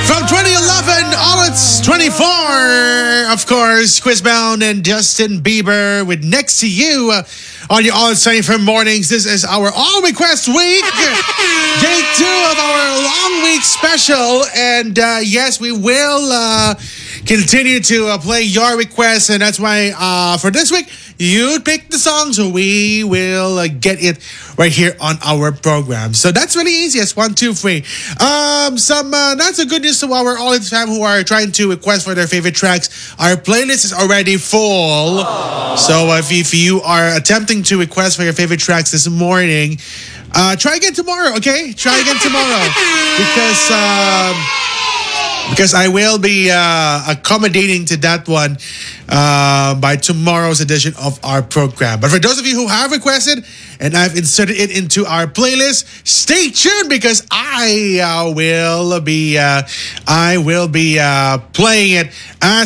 From 2011, all it's 24, of course, Quizbound and Justin Bieber with Next to You on your All It's 24 mornings. This is our All Request Week, day 2 of our long week special. And yes, we will continue to play your requests. And that's why for this week, you pick the song, so we will get it right here on our program. So that's really easy. It's 1, 2, 3. Some not so good news to our all the time who are trying to request for their favorite tracks. Our playlist is already full. So if you are attempting to request for your favorite tracks this morning, try again tomorrow. Okay, try again tomorrow because I will be accommodating to that one by tomorrow's edition of our program. But for those of you who have requested and I've inserted it into our playlist, stay tuned because I will be playing it as